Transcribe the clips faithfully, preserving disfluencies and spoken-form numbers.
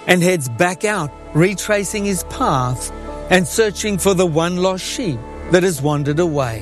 and heads back out, retracing his path and searching for the one lost sheep that has wandered away.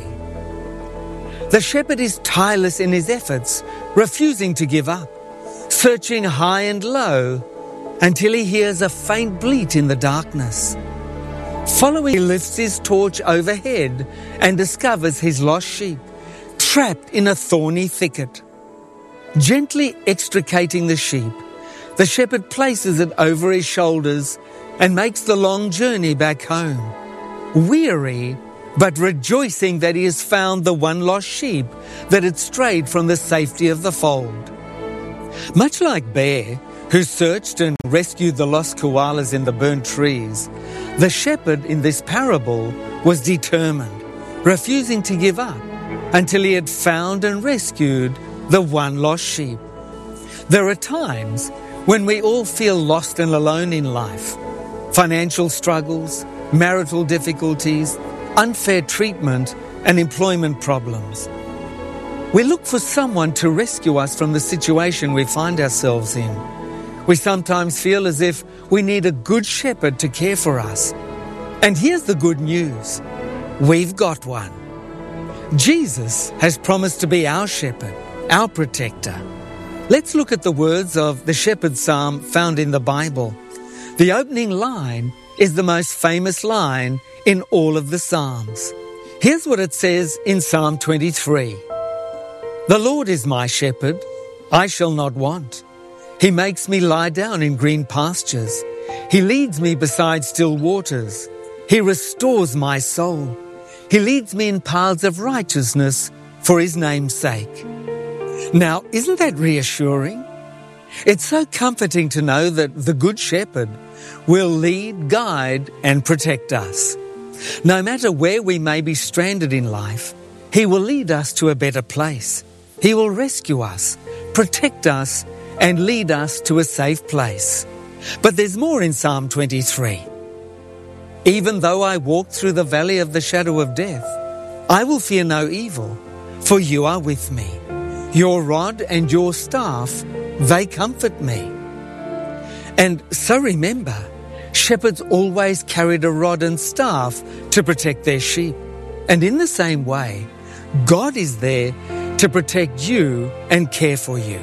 The shepherd is tireless in his efforts, refusing to give up, searching high and low until he hears a faint bleat in the darkness. Following, he lifts his torch overhead and discovers his lost sheep, trapped in a thorny thicket. Gently extricating the sheep, the shepherd places it over his shoulders and makes the long journey back home, weary but rejoicing that he has found the one lost sheep that had strayed from the safety of the fold. Much like Bear, who searched and rescued the lost koalas in the burnt trees, the shepherd in this parable was determined, refusing to give up until he had found and rescued the one lost sheep. There are times when we all feel lost and alone in life. Financial struggles, marital difficulties, unfair treatment, and employment problems. We look for someone to rescue us from the situation we find ourselves in. We sometimes feel as if we need a good shepherd to care for us. And here's the good news. We've got one. Jesus has promised to be our shepherd, our protector. Let's look at the words of the shepherd psalm found in the Bible. The opening line is the most famous line in all of the Psalms. Here's what it says in Psalm twenty-three. The Lord is my shepherd, I shall not want. He makes me lie down in green pastures. He leads me beside still waters. He restores my soul. He leads me in paths of righteousness for his name's sake. Now, isn't that reassuring? It's so comforting to know that the Good Shepherd will lead, guide, and protect us. No matter where we may be stranded in life, he will lead us to a better place. He will rescue us, protect us, and lead us to a safe place. But there's more in Psalm twenty-three. Even though I walk through the valley of the shadow of death, I will fear no evil, for you are with me. Your rod and your staff, they comfort me. And so remember, shepherds always carried a rod and staff to protect their sheep. And in the same way, God is there to protect you and care for you.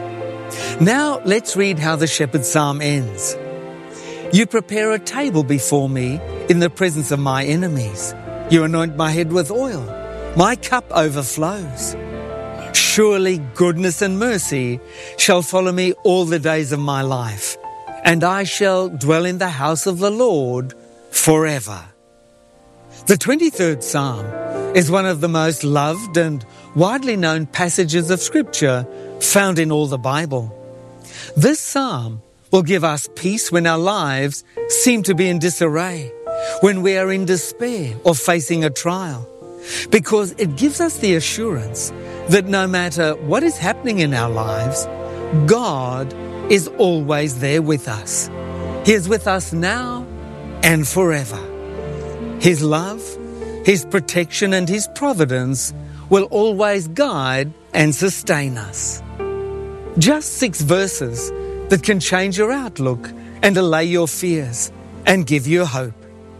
Now let's read how the shepherd's psalm ends. You prepare a table before me in the presence of my enemies. You anoint my head with oil. My cup overflows. Surely goodness and mercy shall follow me all the days of my life, and I shall dwell in the house of the Lord forever. The twenty-third Psalm is one of the most loved and widely known passages of Scripture found in all the Bible. This Psalm will give us peace when our lives seem to be in disarray, when we are in despair or facing a trial, because it gives us the assurance that no matter what is happening in our lives, God is always there with us. He is with us now and forever. His love, His protection and His providence will always guide and sustain us. Just six verses that can change your outlook and allay your fears and give you hope.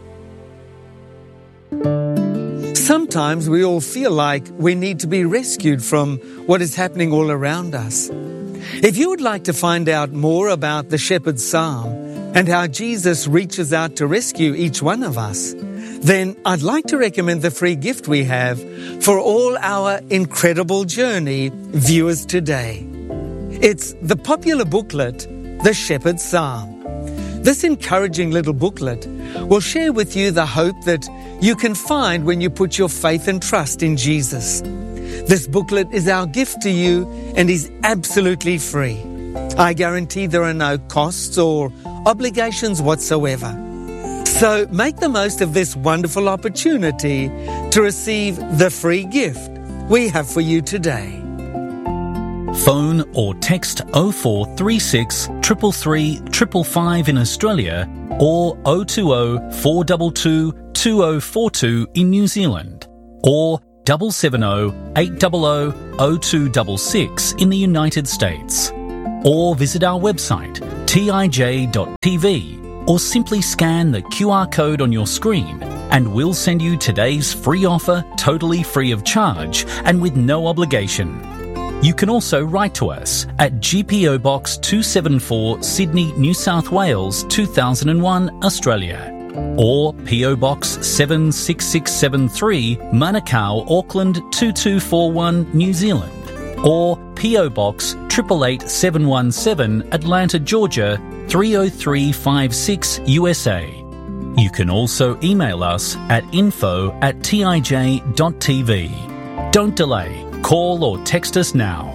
Sometimes we all feel like we need to be rescued from what is happening all around us. If you would like to find out more about the Shepherd's Psalm and how Jesus reaches out to rescue each one of us, then I'd like to recommend the free gift we have for all our Incredible Journey viewers today. It's the popular booklet, The Shepherd's Psalm. This encouraging little booklet will share with you the hope that you can find when you put your faith and trust in Jesus. This booklet is our gift to you and is absolutely free. I guarantee there are no costs or obligations whatsoever. So make the most of this wonderful opportunity to receive the free gift we have for you today. Phone or text oh four three six, three three three, five five in Australia or oh two oh, four two two, two oh four two in New Zealand or seven seven oh, eight hundred, oh two six six in the United States, or visit our website t i j dot t v or simply scan the Q R code on your screen and we'll send you today's free offer totally free of charge and with no obligation. You can also write to us at G P O Box two seventy-four, Sydney, New South Wales two thousand one, Australia, or P O Box seven six six seven three, Manukau, Auckland two two four one, New Zealand, or P O Box eight eight eight seven one seven, Atlanta, Georgia three oh three five six, U S A. You can also email us at info at t i j dot t v. Don't delay. Call or text us now.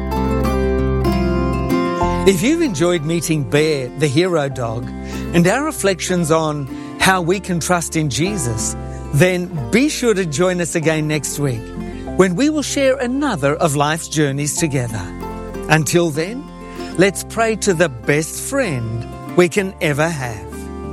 If you've enjoyed meeting Bear, the hero dog, and our reflections on how we can trust in Jesus, then be sure to join us again next week when we will share another of life's journeys together. Until then, let's pray to the best friend we can ever have.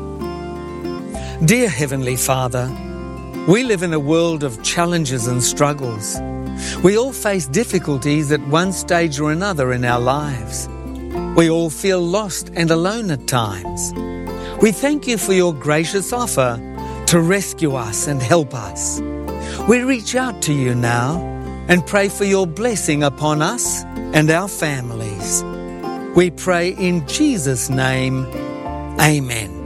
Dear Heavenly Father, we live in a world of challenges and struggles. We all face difficulties at one stage or another in our lives. We all feel lost and alone at times. We thank you for your gracious offer to rescue us and help us. We reach out to you now and pray for your blessing upon us and our families. We pray in Jesus' name, Amen.